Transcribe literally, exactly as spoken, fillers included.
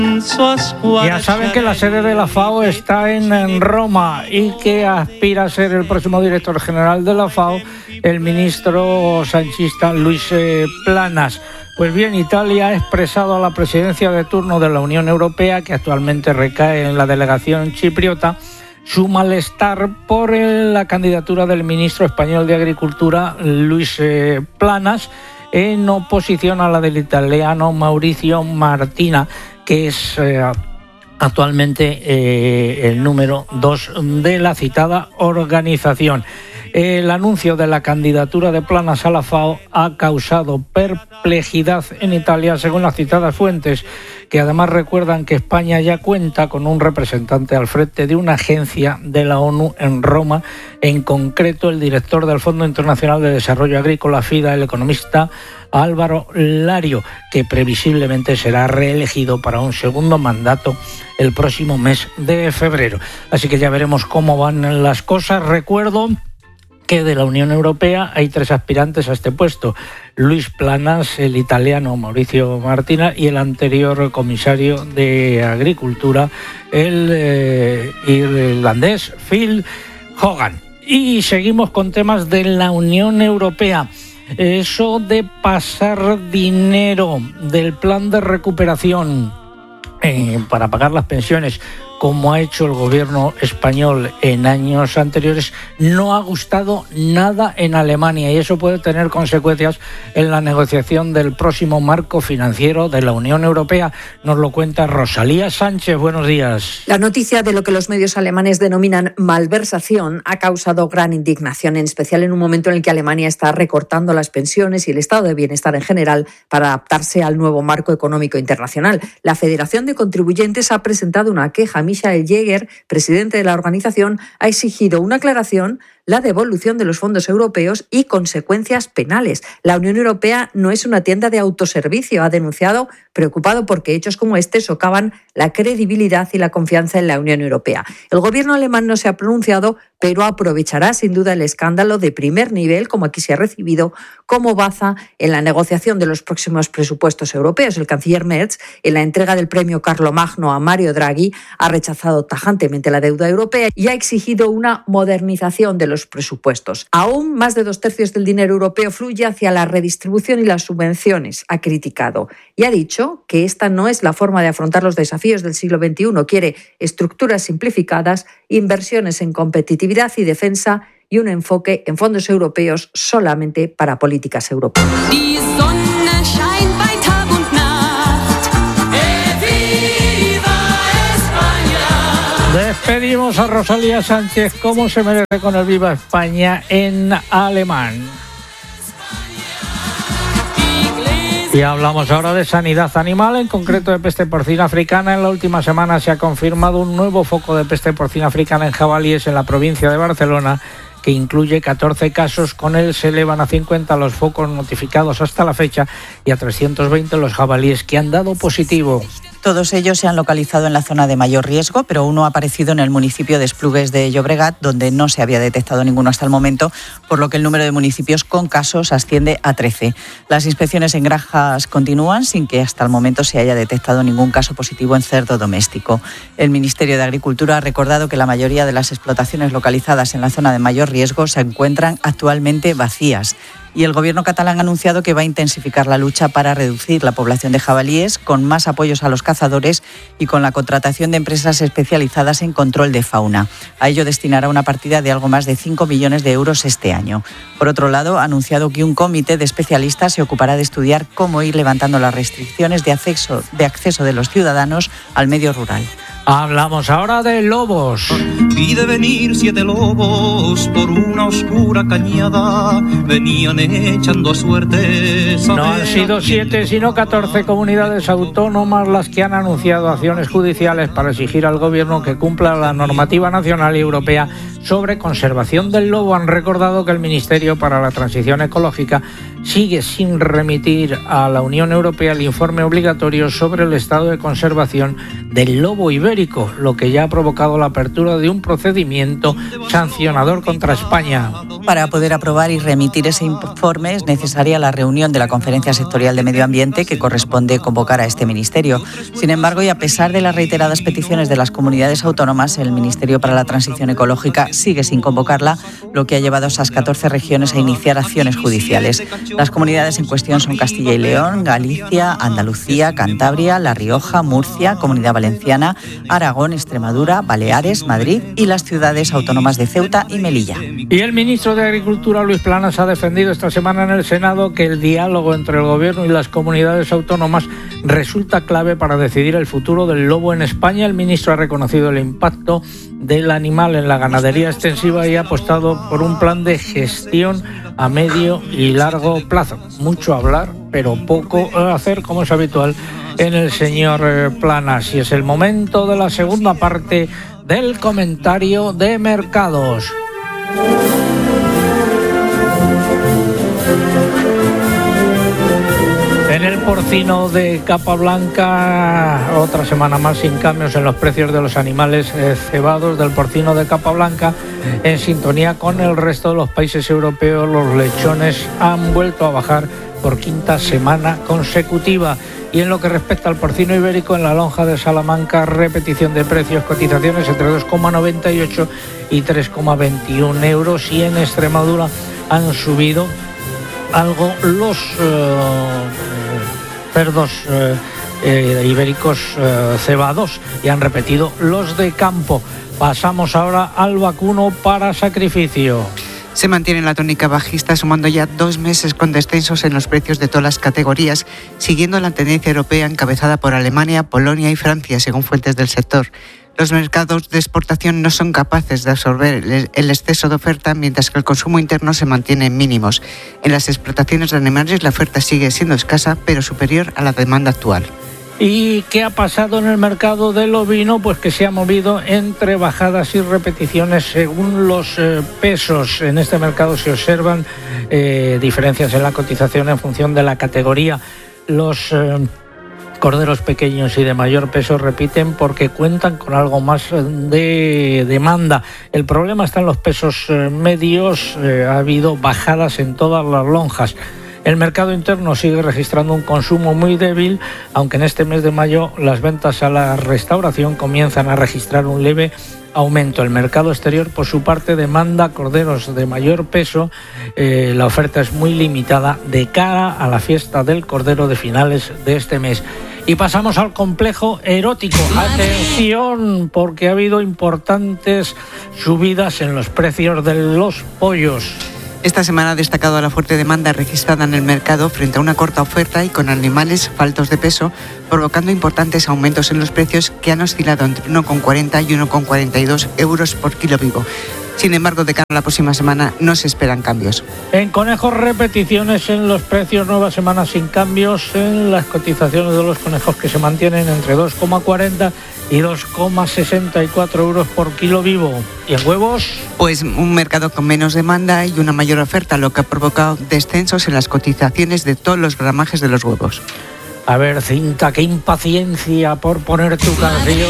Ya saben que la sede de la FAO está en, en Roma y que aspira a ser el próximo director general de la FAO el ministro sanchista Luis eh, Planas. Pues bien, Italia ha expresado a la presidencia de turno de la Unión Europea, que actualmente recae en la delegación chipriota, su malestar por el, la candidatura del ministro español de Agricultura, Luis eh, Planas, en oposición a la del italiano Mauricio Martina, que es eh, actualmente eh, el número dos de la citada organización. El anuncio de la candidatura de Planas a la FAO ha causado perplejidad en Italia, según las citadas fuentes, que además recuerdan que España ya cuenta con un representante al frente de una agencia de la ONU en Roma, en concreto el director del Fondo Internacional de Desarrollo Agrícola, FIDA, el economista Álvaro Lario, que previsiblemente será reelegido para un segundo mandato el próximo mes de febrero. Así que ya veremos cómo van las cosas. Recuerdo que de la Unión Europea hay tres aspirantes a este puesto: Luis Planas, el italiano Mauricio Martina y el anterior comisario de Agricultura, el eh, irlandés Phil Hogan. Y seguimos con temas de la Unión Europea. Eso de pasar dinero del plan de recuperación eh, para pagar las pensiones, como ha hecho el gobierno español en años anteriores, no ha gustado nada en Alemania, y eso puede tener consecuencias en la negociación del próximo marco financiero de la Unión Europea. Nos lo cuenta Rosalía Sánchez. Buenos días. La noticia de lo que los medios alemanes denominan malversación ha causado gran indignación, en especial en un momento en el que Alemania está recortando las pensiones y el estado de bienestar en general para adaptarse al nuevo marco económico internacional. La Federación de Contribuyentes ha presentado una queja. Michael Jäger, presidente de la organización, ha exigido una aclaración, la devolución de los fondos europeos y consecuencias penales. La Unión Europea no es una tienda de autoservicio, ha denunciado, preocupado porque hechos como este socavan la credibilidad y la confianza en la Unión Europea. El gobierno alemán no se ha pronunciado, pero aprovechará sin duda el escándalo de primer nivel, como aquí se ha recibido, como baza en la negociación de los próximos presupuestos europeos. El canciller Merz, en la entrega del premio Carlomagno a Mario Draghi, ha rechazado tajantemente la deuda europea y ha exigido una modernización de los presupuestos. Aún más de dos tercios del dinero europeo fluye hacia la redistribución y las subvenciones, ha criticado, y ha dicho que esta no es la forma de afrontar los desafíos del siglo veintiuno. Quiere estructuras simplificadas, inversiones en competitividad y defensa y un enfoque en fondos europeos solamente para políticas europeas. Despedimos a Rosalía Sánchez, como se merece, con el Viva España en alemán. Y hablamos ahora de sanidad animal, en concreto de peste porcina africana. En la última semana se ha confirmado un nuevo foco de peste porcina africana en jabalíes en la provincia de Barcelona, que incluye catorce casos. Con él se elevan a cincuenta los focos notificados hasta la fecha y a trescientos veinte los jabalíes que han dado positivo. Todos ellos se han localizado en la zona de mayor riesgo, pero uno ha aparecido en el municipio de Esplugues de Llobregat, donde no se había detectado ninguno hasta el momento, por lo que el número de municipios con casos asciende a trece. Las inspecciones en granjas continúan sin que hasta el momento se haya detectado ningún caso positivo en cerdo doméstico. El Ministerio de Agricultura ha recordado que la mayoría de las explotaciones localizadas en la zona de mayor riesgo se encuentran actualmente vacías. Y el gobierno catalán ha anunciado que va a intensificar la lucha para reducir la población de jabalíes, con más apoyos a los cazadores y con la contratación de empresas especializadas en control de fauna. A ello destinará una partida de algo más de cinco millones de euros este año. Por otro lado, ha anunciado que un comité de especialistas se ocupará de estudiar cómo ir levantando las restricciones de acceso, de acceso de los ciudadanos al medio rural. Hablamos ahora de lobos. Pide venir siete lobos por una oscura cañada, venían echando suerte. No han sido siete, sino catorce comunidades autónomas las que han anunciado acciones judiciales para exigir al gobierno que cumpla la normativa nacional y europea sobre conservación del lobo. Han recordado que el Ministerio para la Transición Ecológica sigue sin remitir a la Unión Europea el informe obligatorio sobre el estado de conservación del lobo ibérico, lo que ya ha provocado la apertura de un procedimiento sancionador contra España. Para poder aprobar y remitir ese informe es necesaria la reunión de la Conferencia Sectorial de Medio Ambiente que corresponde convocar a este ministerio. Sin embargo, y a pesar de las reiteradas peticiones de las comunidades autónomas, el Ministerio para la Transición Ecológica sigue sin convocarla, lo que ha llevado a esas catorce regiones a iniciar acciones judiciales. Las comunidades en cuestión son Castilla y León, Galicia, Andalucía, Cantabria, La Rioja, Murcia, Comunidad Valenciana, Aragón, Extremadura, Baleares, Madrid y las ciudades autónomas de Ceuta y Melilla. Y el ministro de Agricultura, Luis Planas, ha defendido esta semana en el Senado que el diálogo entre el Gobierno y las comunidades autónomas resulta clave para decidir el futuro del lobo en España. El ministro ha reconocido el impacto del animal en la ganadería extensiva y ha apostado por un plan de gestión a medio y largo plazo. Mucho hablar, pero poco hacer, como es habitual en el señor Planas. Y es el momento de la segunda parte del comentario de mercados. En el porcino de capa blanca, otra semana más sin cambios en los precios de los animales eh, cebados del porcino de capa blanca. En sintonía con el resto de los países europeos, los lechones han vuelto a bajar por quinta semana consecutiva. Y en lo que respecta al porcino ibérico, en la lonja de Salamanca, repetición de precios, cotizaciones entre dos coma noventa y ocho y tres coma veintiuno euros. Y en Extremadura han subido algo los eh, cerdos eh, eh, ibéricos eh, cebados y han repetido los de campo. Pasamos ahora al vacuno para sacrificio. Se mantiene la tónica bajista, sumando ya dos meses con descensos en los precios de todas las categorías, siguiendo la tendencia europea encabezada por Alemania, Polonia y Francia, según fuentes del sector. Los mercados de exportación no son capaces de absorber el exceso de oferta, mientras que el consumo interno se mantiene en mínimos. En las exportaciones de animales la oferta sigue siendo escasa, pero superior a la demanda actual. ¿Y qué ha pasado en el mercado del ovino? Pues que se ha movido entre bajadas y repeticiones según los eh, pesos. En este mercado se observan eh, diferencias en la cotización en función de la categoría. Los eh, corderos pequeños y de mayor peso repiten porque cuentan con algo más de demanda. El problema está en los pesos eh, medios. Eh, ha habido bajadas en todas las lonjas. El mercado interno sigue registrando un consumo muy débil, aunque en este mes de mayo las ventas a la restauración comienzan a registrar un leve aumento. El mercado exterior, por su parte, demanda corderos de mayor peso. Eh, la oferta es muy limitada de cara a la fiesta del cordero de finales de este mes. Y pasamos al complejo erótico. Atención, porque ha habido importantes subidas en los precios de los pollos. Esta semana ha destacado la fuerte demanda registrada en el mercado frente a una corta oferta y con animales faltos de peso, provocando importantes aumentos en los precios que han oscilado entre uno coma cuarenta y uno coma cuarenta y dos euros por kilo vivo. Sin embargo, de cara a la próxima semana no se esperan cambios. En conejos, repeticiones en los precios, nueva semana sin cambios en las cotizaciones de los conejos, que se mantienen entre dos coma cuarenta y dos coma sesenta y cuatro euros por kilo vivo. ¿Y en huevos? Pues un mercado con menos demanda y una mayor oferta, lo que ha provocado descensos en las cotizaciones de todos los gramajes de los huevos. A ver, Cinta, qué impaciencia por poner tu canción.